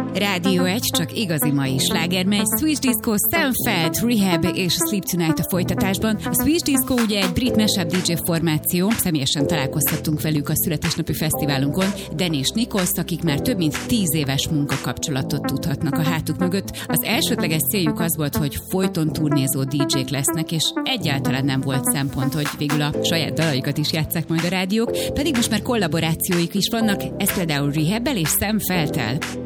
Rádió 1, csak igazi mai sláger megy. Swedish Disco, Sam Feld, Rehab és Sleep Tonight a folytatásban. A Swedish Disco ugye egy brit mashup DJ formáció, személyesen találkozhattunk velük a születésnapi fesztiválunkon, Dan és Nichols, akik már több mint 10 éves munkakapcsolatot tudhatnak a hátuk mögött. Az elsődleges céljuk az volt, hogy folyton turnézó DJ-k lesznek, és egyáltalán nem volt szempont, hogy végül a saját dalaikat is játsszák majd a rádiók, pedig most már kollaborációik is vannak, ez például Rehab-el és Sam Felddel.